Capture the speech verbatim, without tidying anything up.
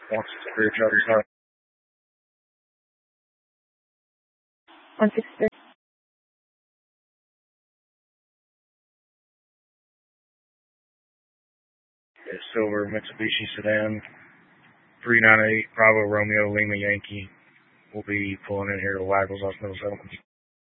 one six three, Charlie, sorry. one six three. Yeah, silver Mitsubishi sedan, three nine eight, Bravo Romeo Lima Yankee. We'll be pulling in here to Waggles, Los Middle Settlements.